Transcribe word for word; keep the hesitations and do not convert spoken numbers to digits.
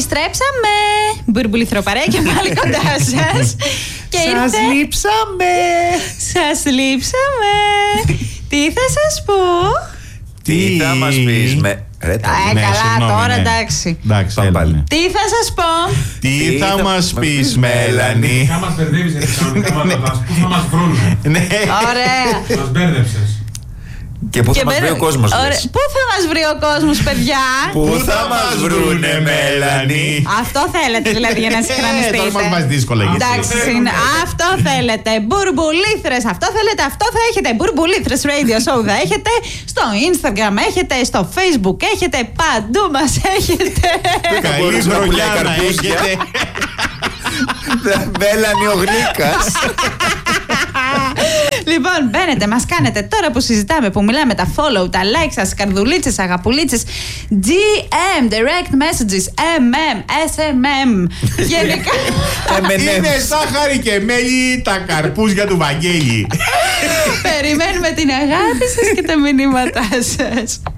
Επιστρέψαμε. Μπουρμπουληθροπαρέα και πάλι κοντά σας. Και σας ήρθε... λείψαμε. Σας λείψαμε. Τι θα σας πω? Τι θα μας πεις με... Ρε, Ε, ναι, καλά, συγγνώμη, τώρα ναι. εντάξει. Εντάξει, Πάμε έλα, πάλι. ναι. Τι θα σας πω? Τι Τι θα θα μας μας πεις, πεις, Μέλανη? Θα μας μπερδεύεις έτσι κανονικά μάτας. Πού θα μας βρούνε? Ναι. Ωραία. Μας μπέρδεψες. Και πού θα μας βρει ο κόσμος, Ωραία. λες? Πού θα μας βρει ο κόσμος, παιδιά? Πού θα μας βρούνε, Μέλανη? Αυτό θέλετε δηλαδή για να συγχρονιστείτε? Ε, τώρα μας βάζει δύσκολα γιατί. Εντάξει, είναι. Αυτό θέλετε. Μπουρμπουλήθρες, αυτό θέλετε, αυτό θα έχετε. Μπουρμπουλήθρες Radio Show θα έχετε. Στο Instagram έχετε, στο Facebook έχετε. Παντού μας έχετε. Καλή μπορείς να χρονιά πουλάει να καρπούζια. έχετε. Μέλανη ο Γλύκας. Λοιπόν, μπαίνετε, μας κάνετε τώρα που συζητάμε, που μιλάμε, τα follow, τα like σας, καρδουλίτσες, αγαπουλίτσες, ντι εμ, direct messages, εμ εμ, ες εμ εμ. Γενικά. Είναι σάχαρη και μέλι τα καρπούζια του Βαγγέλη. Περιμένουμε την αγάπη σας και τα μηνύματά σας.